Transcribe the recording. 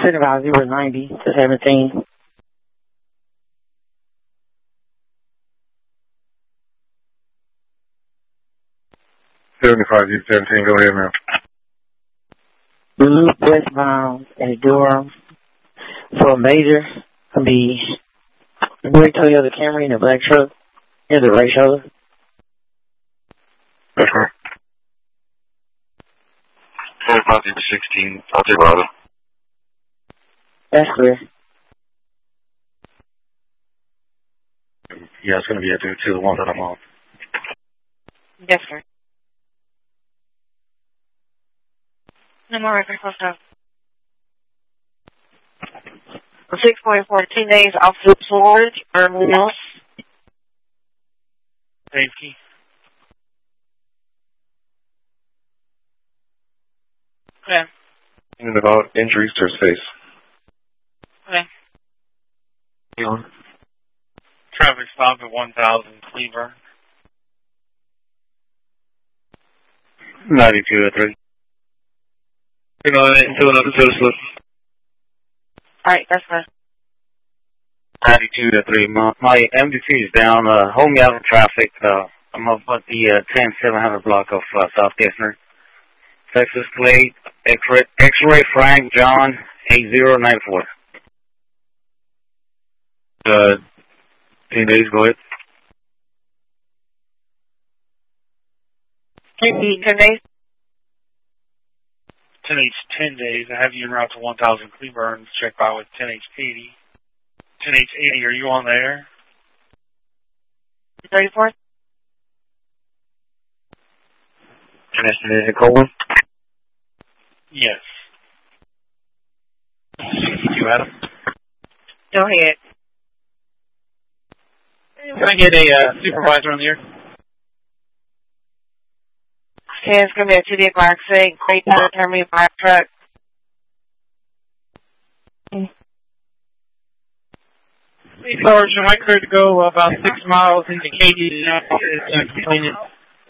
Send about 090 to 17. $75 17, go ahead, ma'am. Loop westbound at Durham for a major. It'll be a great Toyota Camry in a black truck near the right shoulder. Yes, sir. 16, I'll take Bravo. That's clear. Yeah, it's going to be at the one that I'm on. Yes, sir. No more record, close up. 6.14 days off the storage or anything else? Safety. Okay. And about injuries to his face. Okay. Yeah. Traffic stop at 1000 Cleaver. 92 at 3. Hang on, until another slip. Alright, that's fine. 92 at 3. My MDT is down. Hold me out of traffic. I'm up at the 10700 block of South Gessner. Texas plate, X-ray Frank John 8094. 10 days, go ahead. 10 days? 10 days. I have you en route to 1000 Cleburne. Check by with 10H80. 10H80, are you on there? 34th? Is it Coleman? Yes. 62, Adam. Go ahead. Can I get a supervisor on the air? Okay, it's going to be a 2 o'clock saying, great, turn me by truck. Hey, Sergeant, I cleared to go about 6 miles into Katy. It's complaining